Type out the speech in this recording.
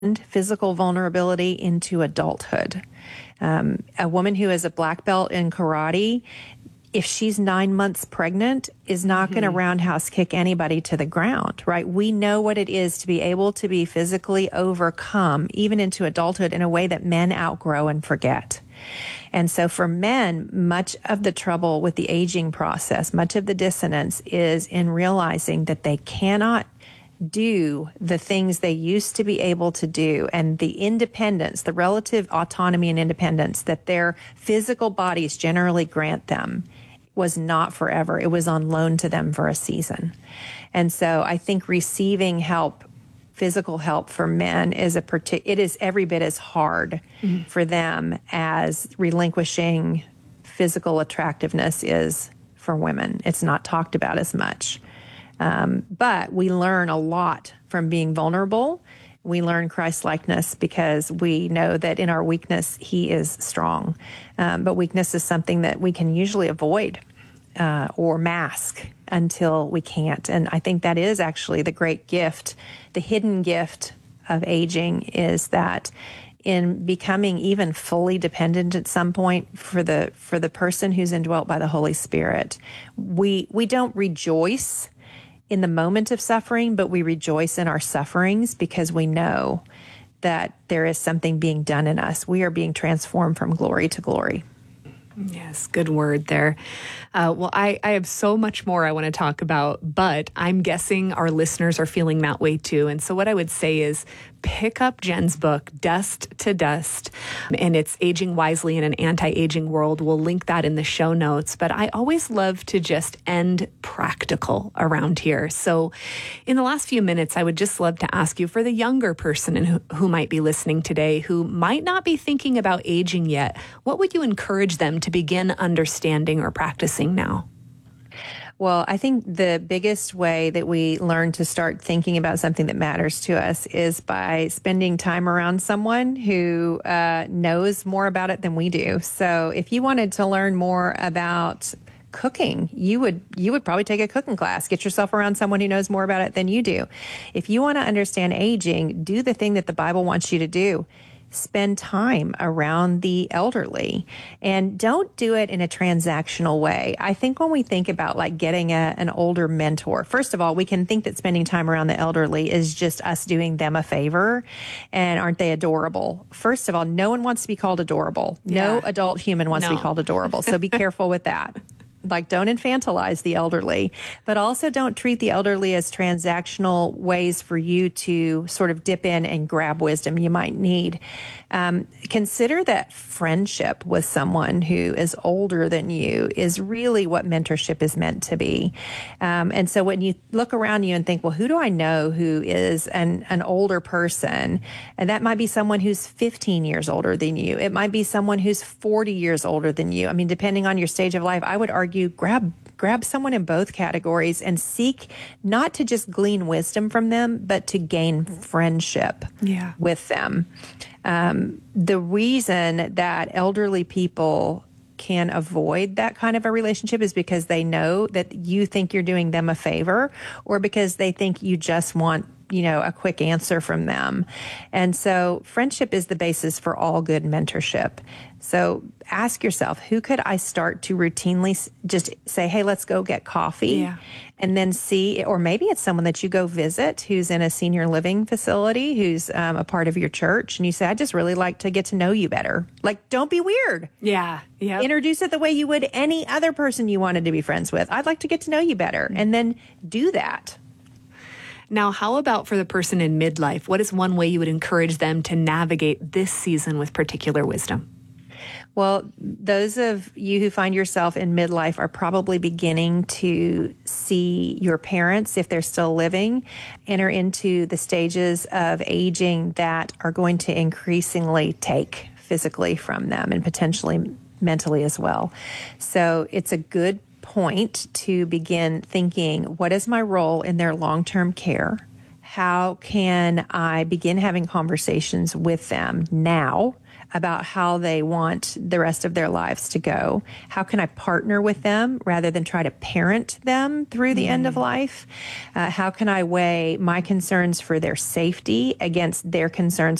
physical vulnerability into adulthood. A woman who is a black belt in karate, if she's 9 months pregnant, is not going to roundhouse kick anybody to the ground, right? We know what it is to be able to be physically overcome, even into adulthood, in a way that men outgrow and forget. And so for men, much of the trouble with the aging process, much of the dissonance is in realizing that they cannot do the things they used to be able to do, and the independence, the relative autonomy and independence that their physical bodies generally grant them was not forever. It was on loan to them for a season. And so I think receiving help, physical help for men is it is every bit as hard for them as relinquishing physical attractiveness is for women. It's not talked about as much. But we learn a lot from being vulnerable. We learn Christ-likeness because we know that in our weakness, he is strong. But weakness is something that we can usually avoid or mask until we can't. And I think that is actually the great gift, the hidden gift of aging, is that in becoming even fully dependent at some point for the person who's indwelt by the Holy Spirit, we don't rejoice in the moment of suffering, but we rejoice in our sufferings because we know that there is something being done in us. We are being transformed from glory to glory. Yes, good word there. Well, I have so much more I want to talk about, but I'm guessing our listeners are feeling that way too. And so what I would say is pick up Jen's book, Dust to Dust, and it's Aging Wisely in an Anti-Aging World. We'll link that in the show notes. But I always love to just end practical around here. So in the last few minutes, I would just love to ask you, for the younger person who might be listening today, who might not be thinking about aging yet, what would you encourage them to begin understanding or practicing now? Well, I think the biggest way that we learn to start thinking about something that matters to us is by spending time around someone who knows more about it than we do. So if you wanted to learn more about cooking, you would probably take a cooking class. Get yourself around someone who knows more about it than you do. If you want to understand aging, do the thing that the Bible wants you to do. Spend time around the elderly, and don't do it in a transactional way. I think when we think about like getting an older mentor, first of all, we can think that spending time around the elderly is just us doing them a favor. And aren't they adorable? First of all, no one wants to be called adorable. Yeah. No adult human wants to be called adorable. So be careful with that. Like, don't infantilize the elderly, but also don't treat the elderly as transactional ways for you to sort of dip in and grab wisdom you might need. Consider that friendship with someone who is older than you is really what mentorship is meant to be. And so when you look around you and think, well, who do I know who is an older person? And that might be someone who's 15 years older than you. It might be someone who's 40 years older than you. I mean, depending on your stage of life, I would argue grab someone in both categories and seek not to just glean wisdom from them, but to gain friendship with them. The reason that elderly people can avoid that kind of a relationship is because they know that you think you're doing them a favor, or because they think you just want, a quick answer from them. And so friendship is the basis for all good mentorship. So ask yourself, who could I start to routinely just say, hey, let's go get coffee? Yeah. And then see, or maybe it's someone that you go visit who's in a senior living facility, who's a part of your church. And you say, I just really like to get to know you better. Like, don't be weird. Yeah. Yep. Introduce it the way you would any other person you wanted to be friends with. I'd like to get to know you better. And then do that. Now, how about for the person in midlife? What is one way you would encourage them to navigate this season with particular wisdom? Well, those of you who find yourself in midlife are probably beginning to see your parents, if they're still living, enter into the stages of aging that are going to increasingly take physically from them and potentially mentally as well. So it's a good point to begin thinking, what is my role in their long-term care? how can I begin having conversations with them now about how they want the rest of their lives to go? How can I partner with them rather than try to parent them through the end of life? How can I weigh my concerns for their safety against their concerns